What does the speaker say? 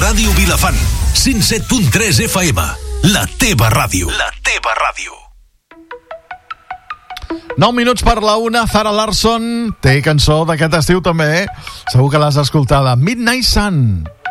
Ràdio Vilafant, 107.3 FM, la teva ràdio. La teva ràdio. 9 minuts per la 1, Zara Larsson té cançó d'aquest estiu també, segur que l'has escoltada, Midnight Sun.